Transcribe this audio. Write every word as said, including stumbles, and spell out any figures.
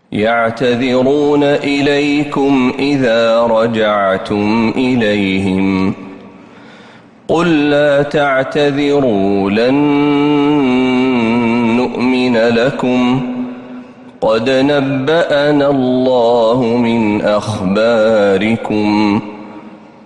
يعتذرون إليكم إذا رجعتم إليهم قل لا تعتذروا لن نؤمن لكم قد نبأنا الله من أخباركم